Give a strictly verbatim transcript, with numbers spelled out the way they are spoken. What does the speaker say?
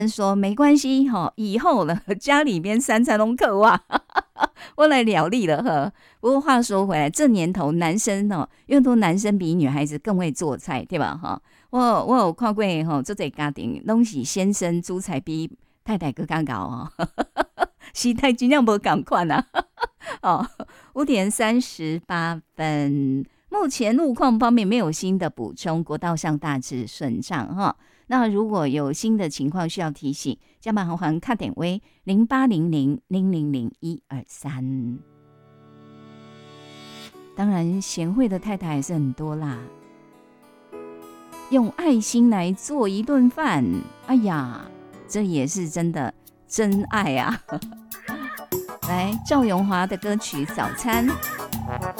说没关系哈，以后了家里边三餐都客哇，我来疗力了呵。不过话说回来，这年头男生哦，因为都男生比女孩子更会做菜，对吧哈？我我有看过哈，这个家庭拢是先生煮菜比太太更加高哦，时代真正无同款啊。哦，五点三十八分，目前路况方面没有新的补充，国道上大致顺畅哈。那如果有新的情况需要提醒，加麻烦卡点为零八零零零零零一二三。当然，贤惠的太太还是很多啦，用爱心来做一顿饭，哎呀，这也是真的真爱啊！来，赵咏华的歌曲《早餐》。